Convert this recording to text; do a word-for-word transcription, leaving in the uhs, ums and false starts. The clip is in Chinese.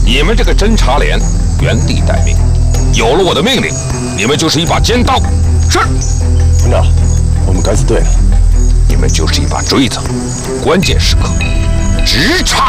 你们这个侦察连原地待命，有了我的命令，你们就是一把尖刀。是， 团长，我们该死队了。 你们就是一把锥子，关键时刻直插。